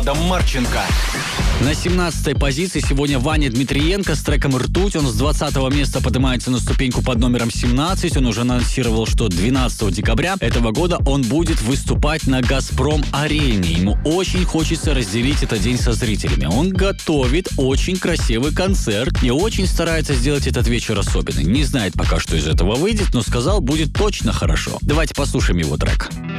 Владом Марченко. На 17-й позиции сегодня Ваня Дмитриенко с треком «Ртуть». Он с 20-го места поднимается на ступеньку под номером 17. Он уже анонсировал, что 12 декабря этого года он будет выступать на «Газпром-арене». Ему очень хочется разделить этот день со зрителями. Он готовит очень красивый концерт и очень старается сделать этот вечер особенным. Не знает пока, что из этого выйдет, но сказал, будет точно хорошо. Давайте послушаем его трек.